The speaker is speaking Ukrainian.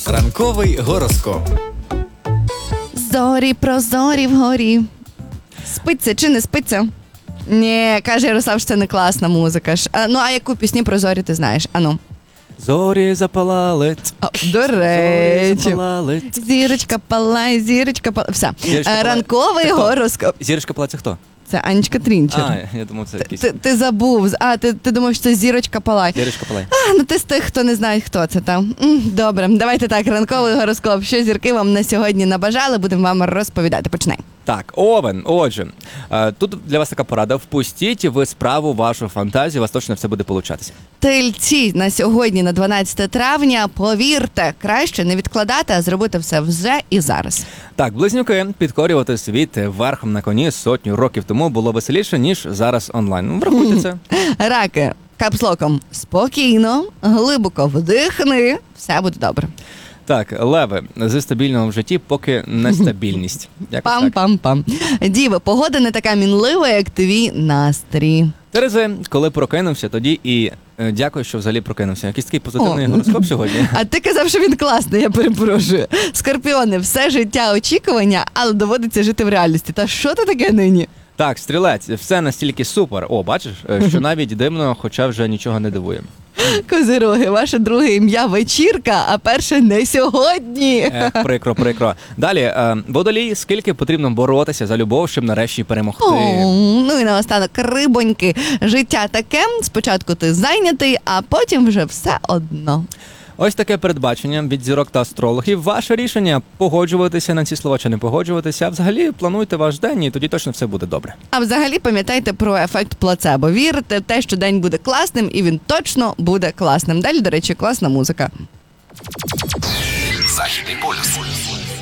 Ранковий гороскоп. Зорі прозорі вгорі. Спиться чи не спиться? Ні, каже Ярослав, що це не класна музика. А яку пісню про зорі ти знаєш? Ану. Зорі запалали. До речі. Зорі запалали. Зірочка палай, зірочка палай. Все. Зірочка палай. Ранковий Це хто? гороскоп. Зірочка палає, це хто? Це Анечка Трінчер. Я думав, це якийсь. Ти забув. Ти думав, що це зірочка палай. Зірочка палає. Ти з тих, хто не знає, хто це там. Добре, давайте так, ранковий гороскоп. Що зірки вам на сьогодні набажали, будемо вам розповідати. Починай. Так, Овен, отже, тут для вас така порада. Впустіть в справу вашу фантазію, у вас точно все буде получатися. Тельці на сьогодні, на 12 травня, повірте, краще не відкладати, а зробити все вже і зараз. Так, близнюки, підкорювати світ верхом на коні 100 років тому було веселіше, ніж зараз онлайн. Врахуйте це. Раки, капслоком, спокійно, глибоко вдихни, все буде добре. Так, леви, зі стабільного в житті, поки нестабільність. Якось так. Пам-пам-пам. Діви, погода не така мінлива, як твій настрій. Терези, коли прокинувся, тоді і дякую, що взагалі прокинувся. Якийсь такий позитивний гороскоп сьогодні. А ти казав, що він класний, я перепрошую. Скорпіони, все життя очікування, але доводиться жити в реальності. Та що ти таке нині? Так, стрілець, все настільки супер. О, бачиш, що навіть дивно, хоча вже нічого не дивує. Козироги, ваше друге ім'я вечірка, а перше не сьогодні. Прикро. Далі, водолій, скільки потрібно боротися за любов, щоб нарешті перемогти. Ну і наостанок, рибоньки. Життя таке, спочатку ти зайнятий, а потім вже все одно. Ось таке передбачення від зірок та астрологів. Ваше рішення – погоджуватися на ці слова чи не погоджуватися. А взагалі плануйте ваш день і тоді точно все буде добре. А взагалі пам'ятайте про ефект плацебо. Вірте в те, що день буде класним, і він точно буде класним. Далі, до речі, класна музика. Західний полюс.